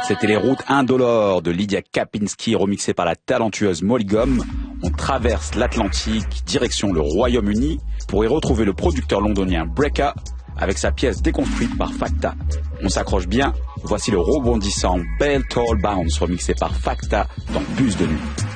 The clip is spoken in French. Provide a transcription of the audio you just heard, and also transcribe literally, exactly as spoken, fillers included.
C'était les routes indolores de Lydia Kapinski, remixées par la talentueuse Molly Gomm. On traverse l'Atlantique, direction le Royaume-Uni, pour y retrouver le producteur londonien Breaka, avec sa pièce déconstruite par Facta. On s'accroche bien, voici le rebondissant Bell Toll Bounce, remixé par Facta dans Bus de nuit.